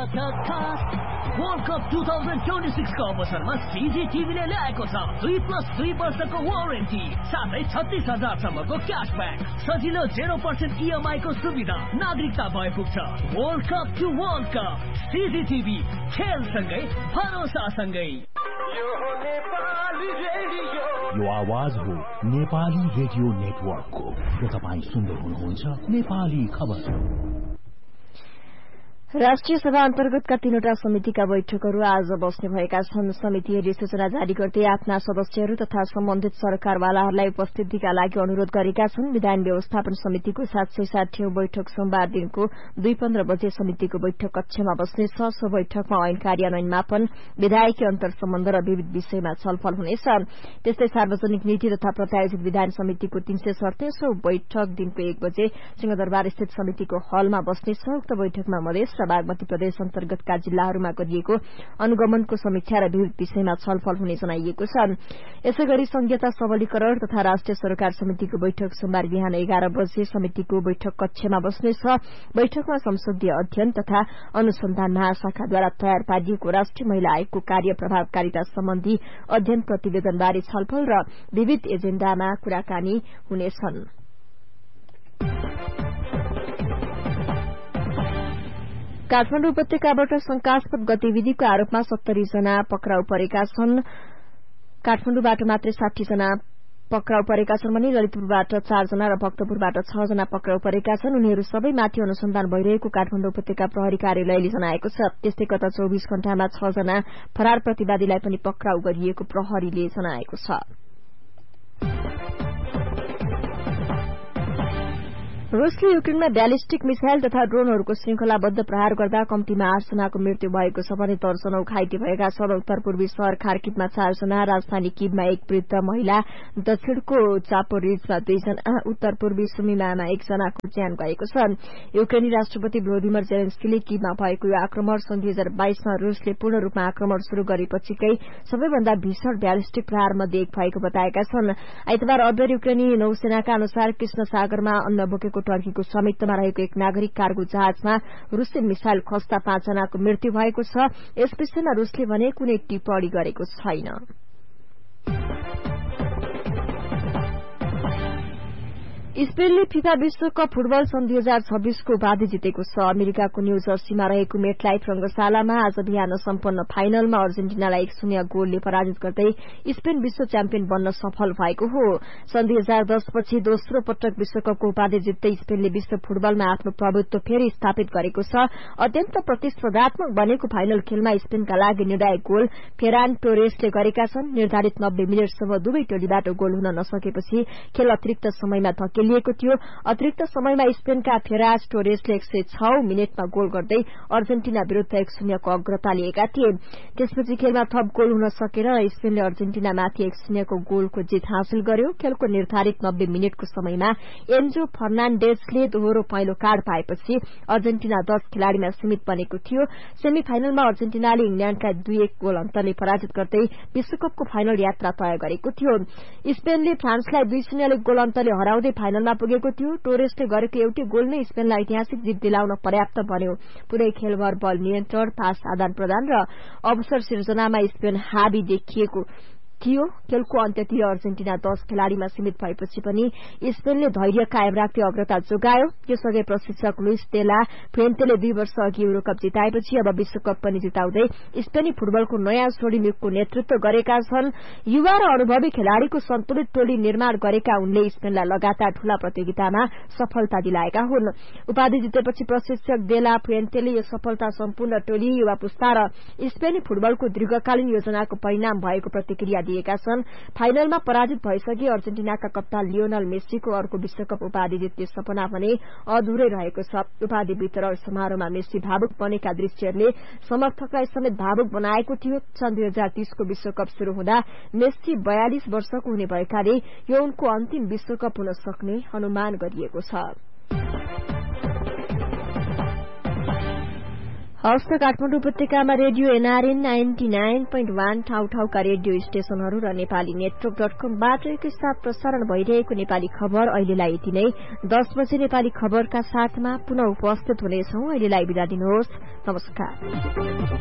World cup 2026 को अवसरमा CGTV ले ल्याएको छ 2+2 वर्षको वारेन्टी साथै 36,000 को क्याशब्याक सजिलो 0% EMI को सुविधा नागरिकता भए पुग्छ world cup to world cup CGTV खेलसँगै भरोसासँगै यो आवाज हो नेपाली रेडियो नेटवर्कको र तपाईं सुन्दै हुनुहुन्छ नेपाली खबर। राष्ट्रिय सभा अन्तर्गतका 3वटा समितिका बैठकहरू आज बस्ने भएका छन्। समितिहरूले सूचना जारी गर्दै आफ्ना सदस्यहरू तथा सम्बन्धित सरकारवालाहरूलाई उपस्थितिका लागि अनुरोध गरेका छन्। विधान व्यवस्थापन समितिको 760औं बैठक सोमबार दिनको 2:15 बजे समितिको बैठक कक्षमा बस्नेछ। सो बैठकमा ऐन कार्यान्वयन मापन विधायकी अन्तर सम्बन्ध र विविध विषयमा छलफल हुनेछ। त्यस्तै सार्वजनिक नीति तथा प्रत्यायोजित विधान समितिको 337औं बैठक दिनको 1 बजे सिंहदरबार स्थित समितिको हलमा बस्नेछ। उक्त बैठकमा मधेस र बागमती प्रदेश अन्तर्गतका जिल्लाहरूमा गरिएको अनुगमनको समीक्षा र विविध विषयमा छलफल हुने जनाइएको छ। यसैगरी संघीयता सबलीकरण तथा राष्ट्रिय सरकार समितिको बैठक सोमबार बिहान 11 बजे समितिको बैठक कक्षमा बस्नेछ। बैठकमा संसदीय अध्ययन तथा अनुसन्धान महाशाखाद्वारा तयार पारिएको राष्ट्रिय महिला आयोगको कार्य प्रभावकारिता सम्बन्धी अध्ययन प्रतिवेदनबारे छलफल र विविध एजेण्डामा कुराकानी हुनेछन्। काठमाडौँ उपत्यकाबाट शंकास्पद गतिविधिको आरोपमा 70 जना पक्राउ परेका छन्। काठमाडौँबाट मात्रै 60 जना पक्राउ परेका छन् भने ललितपुरबाट 4 जना र भक्तपुरबाट 6 जना पक्राउ परेका छन्। उनीहरू सबैमाथि अनुसन्धान भइरहेको काठमाडौँ उपत्यका प्रहरी कार्यालयले जनाएको छ। त्यस्तै गत 24 घण्टामा 6 जना फरार प्रतिवादीलाई पनि पक्राउ गरिएको प्रहरीले जनाएको छ। रुसले युक्रेनमा ब्यालिस्टिक मिसाइल तथा ड्रोनहरूको श्रृंखलाबद्ध प्रहार गर्दा कम्तीमा 8 जनाको मृत्यु भएको छ भने दर्जनौं घाइते भएका छन्। उत्तर पूर्वी शहर खार्किभमा 4 जना, राजधानी किभमा 1 वृद्ध महिला, दक्षिणको चापोरिजमा 2 जना, उत्तर पूर्वी सुमिमामा 1 जनाको ज्यान गएको छ। युक्रेनी राष्ट्रपति भ्लोदिमिर जेलेन्स्कीले किभमा भएको यो आक्रमण सन् 2022 मा रुसले पूर्ण रूपमा आक्रमण शुरू गरेपछिकै सबैभन्दा भीषण ब्यालिस्टिक प्रहार मध्ये एक भएको बताएका छन्। आइतबार अबेर युक्रेनी नौसेनाका अनुसार कृष्ण सागरमा अन्न बोकेको टर्कीको स्वामित्वमा रहेको एक नागरिक कार्गो जहाजमा रुसी मिसाइल खस्दा 5 जनाको मृत्यु भएको छ। यस विषयमा रुसले भने कुनै टिप्पणी गरेको छैन। स्पेनले फिफा विश्वकप फुटबल सन् 2026 को उपाधि जितेको छ। अमेरिकाको न्यू जर्सीमा रहेको मेटलाइफ रंगशालामा आज बिहान सम्पन्न फाइनलमा अर्जेन्टिनालाई 1-0 गोलले पराजित गर्दै स्पेन विश्व च्याम्पियन बन्न सफल भएको हो। सन् 2010 पछि दोस्रो पटक विश्वकपको उपाधि जित्दै स्पेनले विश्व फुटबलमा आफ्नो प्रभुत्व फेरि स्थापित गरेको छ। अत्यन्त प्रतिस्पर्धात्मक बनेको फाइनल खेलमा स्पेनका लागि निर्णायक गोल फेरान टोरेसले गरेका छन्। निर्धारित 90 मिनेटसम्म दुवै टोलीबाट गोल हुन नसकेपछि खेल अतिरिक्त समयमा लिएको थियो। अतिरिक्त समयमा स्पेनका फेराज टोरेसले 106 मिनेटमा गोल गर्दै अर्जेन्टिना विरूद्ध 1-0 को अग्रता लिएका थिए। त्यसपछि खेलमा थप गोल हुन सकेन र स्पेनले अर्जेन्टिनामाथि 1-0 को गोलको जित हासिल गर्यो। खेलको निर्धारित 90 मिनेटको समयमा एन्जो फर्नान्डेजले दोहोरो पहेँलो कार्ड पाएपछि अर्जेन्टिना 10 खेलाड़ीमा सीमित बनेको थियो। सेमी फाइनलमा अर्जेन्टिनाले इंग्ल्याण्डलाई 2-1 गोल अन्तरले पराजित गर्दै विश्वकपको फाइनल यात्रा तय गरेको थियो। स्पेनले फ्रान्सलाई 2-0 गोल अन्तरले हराउँदै फाइनलमा पुगेको थियो। टोरेसले गरेको एउटै गोल नै स्पेनलाई ऐतिहासिक जित दिलाउन पर्याप्त बन्यो। पुरै खेलभर बल नियन्त्रण, पास आदान-प्रदान र अवसर सिर्जनामा स्पेन हावी देखिएको थियो। खेलको अन्त्यतिर अर्जेन्टिना 10 खेलाड़ीमा सीमित भएपछि पनि स्पेनले धैर्य कायम राख्दै अग्रता जोगायो। यसअघि प्रशिक्षक लुइस डेला फ्रेन्तेले 2 वर्ष अघि युरोकप जिताएपछि अब विश्वकप पनि जिताउँदै स्पेनी फुटबलको नयाँ छोडीको नेतृत्व गरेका छन्। युवा र अनुभवी खेलाड़ीको सन्तुलित टोली निर्माण गरेका उनले स्पेनलाई लगातार ठूला प्रतियोगितामा सफलता दिलाएका हुन्। उपाधि जितेपछि प्रशिक्षक डेला फ्रेन्तेले यो सफलता सम्पूर्ण टोली, युवा पुस्ता र स्पेनी फुटबलको दीर्घकालीन योजनाको परिणाम भएको प्रतिक्रिया दिएका छन्। फाइनलमा पराजित भइसके अर्जेन्टिनाका कप्तान लियोनल मेसीको अर्को विश्वकप उपाधि जित्ने सपना भने अधुरै रहेको छ। उपाधि वितरण समारोहमा मेसी भावुक बनेका दृश्यहरूले समर्थकलाई समेत भावुक बनाएको थियो। सन् 2030 को विश्वकप शुरू हुँदा मेसी 42 वर्षको हुने भएकाले यो उनको अन्तिम विश्वकप हुन सक्ने अनुमान गरिएको छ। हस्त काठमाडौँ उपत्यकामा रेडियो एनआरएन 99.1 ठाउँ-ठाउँका रेडियो स्टेशनहरू र नेपाली नेटवर्क.com-बाट एकैसाथ प्रसारण भइरहेको नेपाली खबर अहिलेलाई यति नै। 10 बजे नेपाली खबरका साथमा पुनः उपस्थित हुनेछौं। अहिलेलाई बिदा दिनुहोस्। नमस्कार।